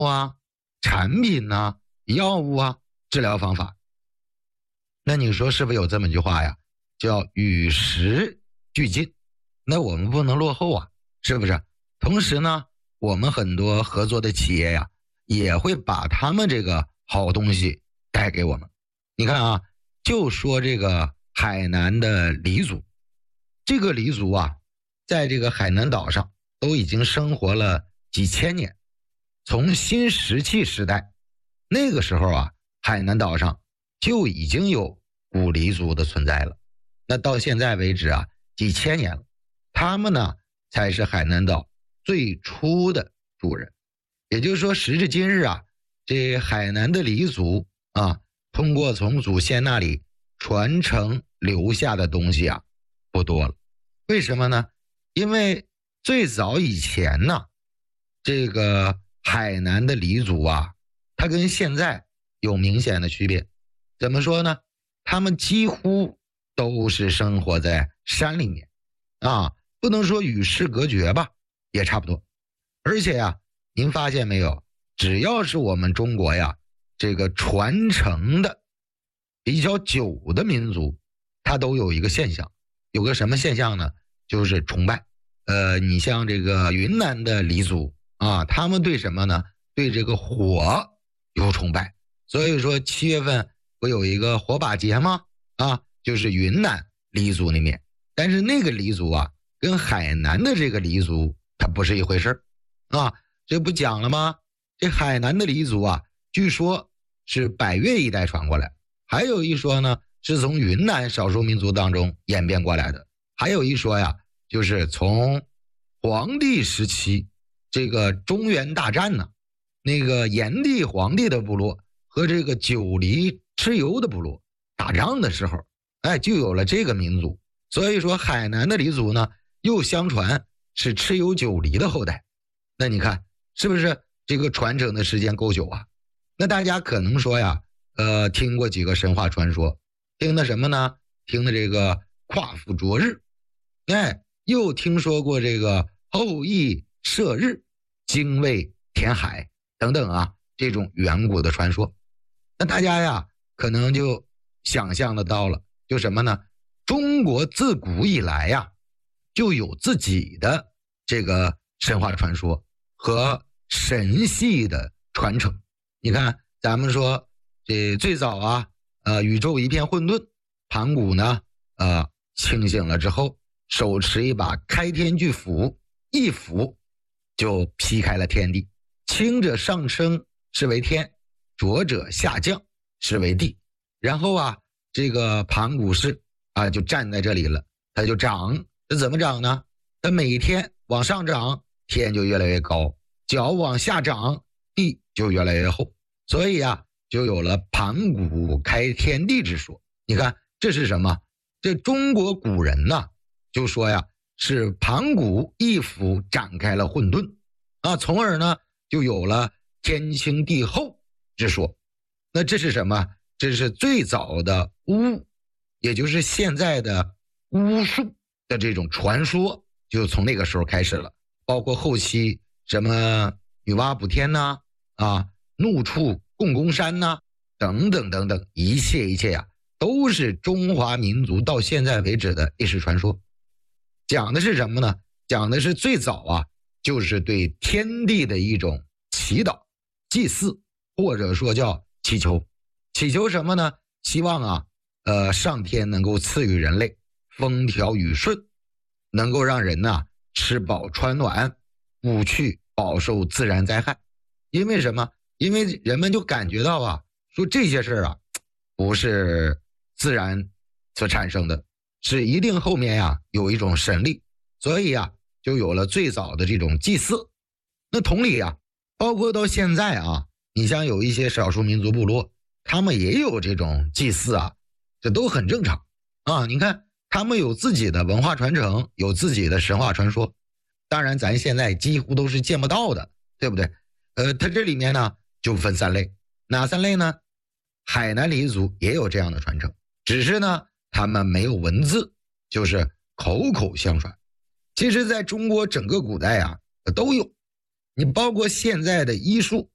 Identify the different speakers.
Speaker 1: 啊、产品啊、药物啊、治疗方法。那你说是不是有这么句话呀？叫与时俱进。那我们不能落后啊，是不是？同时呢，我们很多合作的企业呀，也会把他们这个好东西带给我们。你看啊，就说这个海南的黎族，这个黎族啊，在这个海南岛上都已经生活了几千年。从新石器时代那个时候啊，海南岛上就已经有古黎族的存在了。那到现在为止啊，几千年了，他们呢才是海南岛最初的主人。也就是说，时至今日啊，这海南的黎族啊，通过从祖先那里传承留下的东西啊，不多了。为什么呢？因为最早以前呢，这个海南的黎族啊，它跟现在有明显的区别。怎么说呢？他们几乎都是生活在山里面啊，不能说与世隔绝吧，也差不多。而且呀，您发现没有，只要是我们中国呀，这个传承的比较久的民族，它都有一个现象。有个什么现象呢？就是崇拜。你像这个云南的黎族啊，他们对什么呢？对这个火有崇拜。所以说7月份不有一个火把节吗？啊，就是云南黎族那边。但是那个黎族啊，跟海南的这个黎族它不是一回事啊。这不讲了吗？这海南的黎族啊，据说是百越一带传过来，还有一说呢，是从云南少数民族当中演变过来的，还有一说呀，就是从黄帝时期这个中原大战呢，那个炎帝黄帝的部落和这个九黎蚩尤的部落打仗的时候，就有了这个民族。所以说海南的黎族呢，又相传是蚩尤九黎的后代。那你看是不是这个传承的时间够久啊？那大家可能说呀，听过几个神话传说，听的什么呢？听的这个夸父逐日，又听说过这个后羿射日、精卫填海等等啊，这种远古的传说。那大家呀，可能就想象得到了，就什么呢？中国自古以来呀，就有自己的这个神话传说和神系的传承。你看，咱们说这最早啊，宇宙一片混沌，盘古呢，清醒了之后，手持一把开天巨斧，一斧就劈开了天地，轻者上升是为天，浊者下降是为地。然后啊，这个盘古氏啊就站在这里了，他就长，这怎么长呢？他每天往上涨，天就越来越高，脚往下长，地就越来越厚。所以啊，就有了盘古开天地之说。你看这是什么？这中国古人呢，就说呀，是盘古一斧展开了混沌啊，从而呢就有了天清地厚之说。那这是什么？这是最早的巫，也就是现在的巫术的这种传说，就从那个时候开始了。包括后期什么女娲补天呐，怒触共工山呐，等等等等，一切呀，都是中华民族到现在为止的历史传说。讲的是什么呢？讲的是最早啊，就是对天地的一种祈祷、祭祀，或者说叫祈求。祈求什么呢？希望啊，上天能够赐予人类风调雨顺，能够让人呢吃饱穿暖，不去饱受自然灾害。因为什么？因为人们就感觉到啊，说这些事啊，不是自然所产生的，是一定后面呀有一种神力，所以呀就有了最早的这种祭祀。那同理啊，包括到现在啊，你像有一些少数民族部落，他们也有这种祭祀啊，这都很正常啊。你看他们有自己的文化传承，有自己的神话传说，当然咱现在几乎都是见不到的，对不对？它这里面呢就分3类，哪3类呢？海南黎族也有这样的传承，只是呢他们没有文字，就是口口相传。其实在中国整个古代啊都有，你包括现在的医术